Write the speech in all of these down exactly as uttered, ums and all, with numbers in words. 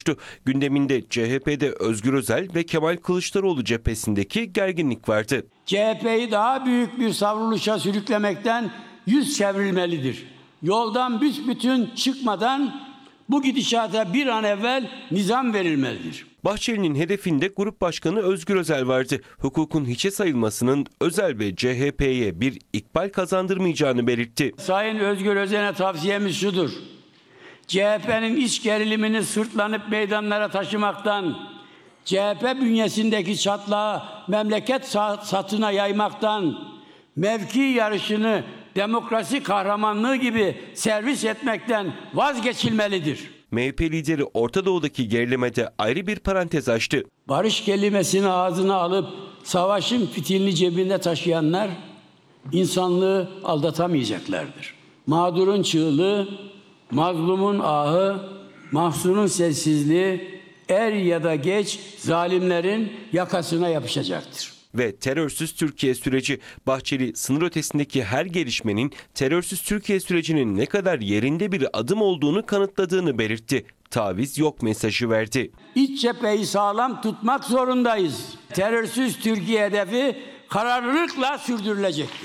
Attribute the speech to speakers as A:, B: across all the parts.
A: Gündeminde C H P'de Özgür Özel ve Kemal Kılıçdaroğlu cephesindeki gerginlik vardı.
B: C H P'yi daha büyük bir savruluşa sürüklemekten yüz çevrilmelidir. Yoldan büsbütün çıkmadan bu gidişata bir an evvel nizam verilmelidir.
A: Bahçeli'nin hedefinde Grup Başkanı Özgür Özel vardı. Hukukun hiçe sayılmasının Özel ve C H P'ye bir ikbal kazandırmayacağını belirtti.
B: Sayın Özgür Özel'e tavsiyemiz şudur: C H P'nin iç gerilimini sırtlanıp meydanlara taşımaktan, C H P bünyesindeki çatlağı memleket satına yaymaktan, mevki yarışını demokrasi kahramanlığı gibi servis etmekten vazgeçilmelidir.
A: M H P lideri Orta Doğu'daki gerilemede ayrı bir parantez açtı.
B: Barış kelimesini ağzına alıp savaşın fitilini cebinde taşıyanlar insanlığı aldatamayacaklardır. Mağdurun çığlığı, mazlumun ahı, mahzunun sessizliği er ya da geç zalimlerin yakasına yapışacaktır.
A: Ve terörsüz Türkiye süreci. Bahçeli sınır ötesindeki her gelişmenin terörsüz Türkiye sürecinin ne kadar yerinde bir adım olduğunu kanıtladığını belirtti. Taviz yok mesajı verdi.
B: İç cepheyi sağlam tutmak zorundayız. Terörsüz Türkiye hedefi kararlılıkla sürdürülecektir.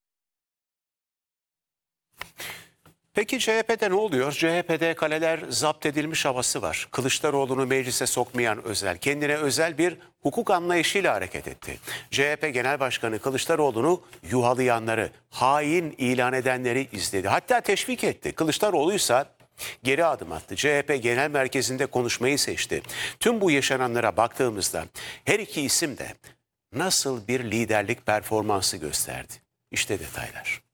C: Peki C H P'de ne oluyor? C H P'de kaleler zapt edilmiş havası var. Kılıçdaroğlu'nu meclise sokmayan Özel, kendine özel bir hukuk anlayışıyla hareket etti. C H P Genel Başkanı Kılıçdaroğlu'nu yuhalayanları, hain ilan edenleri izledi. Hatta teşvik etti. Kılıçdaroğlu ise geri adım attı. C H P Genel Merkezi'nde konuşmayı seçti. Tüm bu yaşananlara baktığımızda her iki isim de nasıl bir liderlik performansı gösterdi? İşte detaylar.